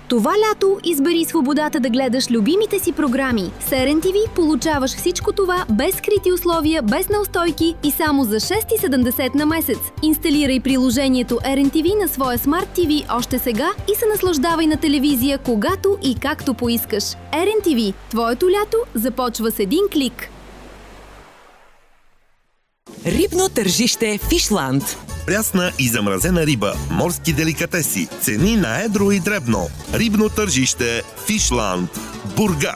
Това лято избери свободата да гледаш любимите си програми. С RNTV получаваш всичко това без скрити условия, без неустойки и само за 6,70 на месец. Инсталирай приложението RNTV на своя Smart TV още сега и се наслаждавай на телевизия когато и както поискаш. RNTV – твоето лято започва с един клик. Рибно тържище Фишланд. Прясна и замразена риба, морски деликатеси, цени на едро и дребно. Рибно тържище Фишланд, Бургас.